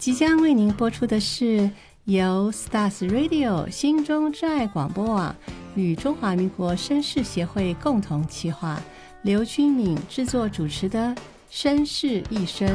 即将为您播出的是由 Stars Radio 心中之爱广播网与中华民国绅士协会共同企划，刘君敏制作主持的《绅士一生》。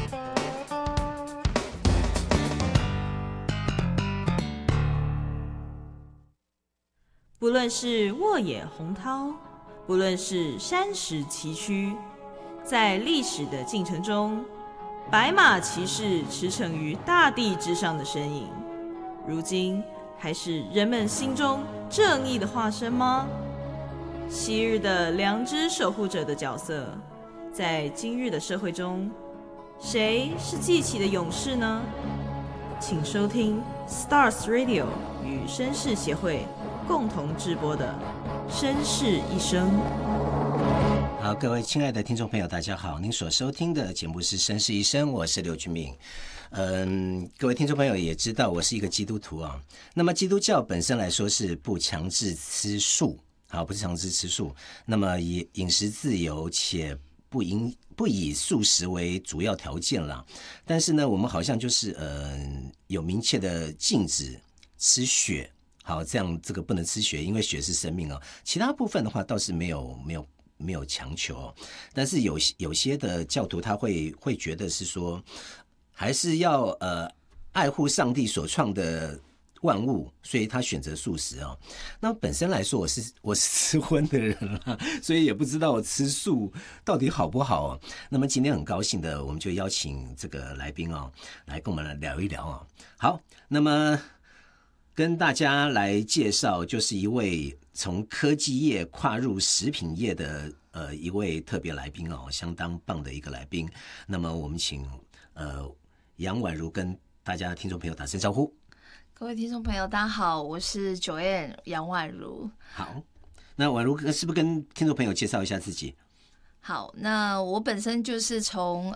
不论是沃野洪涛，不论是山石崎岖，在历史的进程中，白马骑士驰骋于大地之上的身影，如今还是人们心中正义的化身吗？昔日的良知守护者的角色，在今日的社会中，谁是记起的勇士呢？请收听 Stars Radio 与绅士协会共同制播的《绅士一生》。 好，各位亲爱的听众朋友，大家好，您所收听的节目是《绅士一生》，我是刘君敏。各位听众朋友也知道，我是一个基督徒啊。那么基督教本身来说是不强制吃素，好，不是强制吃素。那么以饮食自由且不以素食为主要条件啦。但是呢，我们好像就是有明确的禁止吃血。好，这样这个不能吃血，因为血是生命哦。其他部分的话倒是没有强求哦。但是有些的教徒他会觉得是说，还是要爱护上帝所创的万物，所以他选择素食哦。那本身来说，我是吃荤的人啦，所以也不知道我吃素到底好不好哦。那么今天很高兴的，我们就邀请这个来宾哦，来跟我们来聊一聊哦。好，那么跟大家来介绍，就是一位从科技业跨入食品业的一位特别来宾哦，相当棒的一个来宾。那么我们请杨婉如跟大家听众朋友打声招呼。 各位听众朋友，大家好，我是 Joanne 杨婉如。 好，那婉如是不是跟听众朋友介绍一下自己？ 好，那我本身就是从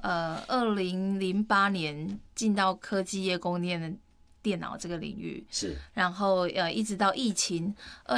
2008年进到科技业供应链的电脑这个领域， 是，然后一直到疫情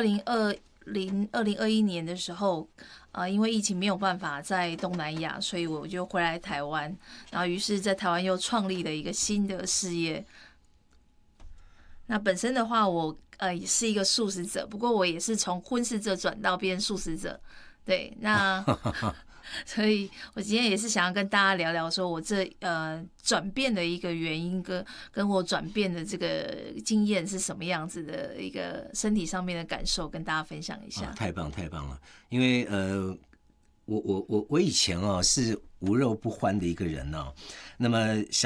2021年的时候，因为疫情没有办法在东南亚，所以我就回来台湾，然后于是在台湾又创立了一个新的事业。那本身的话，我也是一个素食者，不过我也是从荤食者转到变素食者，对，那所以我今天也是想要跟大家聊聊，说我这转变的一个原因跟我转变的这个经验是什么样子的一个身体上面的感受，跟大家分享一下。 太棒了，因为我以前是无肉不欢的一个人哦，那么